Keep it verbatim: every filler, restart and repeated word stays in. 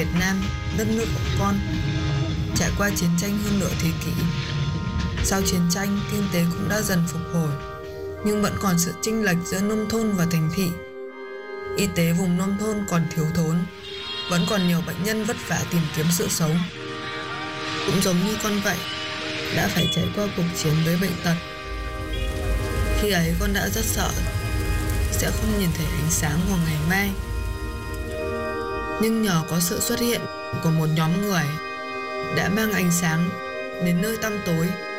Việt Nam, đất nước của con, trải qua chiến tranh hơn nửa thế kỷ. Sau chiến tranh, kinh tế cũng đã dần phục hồi, nhưng vẫn còn sự chênh lệch giữa nông thôn và thành thị. Y tế vùng nông thôn còn thiếu thốn, vẫn còn nhiều bệnh nhân vất vả tìm kiếm sự sống. Cũng giống như con vậy, đã phải trải qua cuộc chiến với bệnh tật. Khi ấy con đã rất sợ sẽ không nhìn thấy ánh sáng của ngày mai. Nhưng nhờ có sự xuất hiện của một nhóm người đã mang ánh sáng đến nơi tăm tối,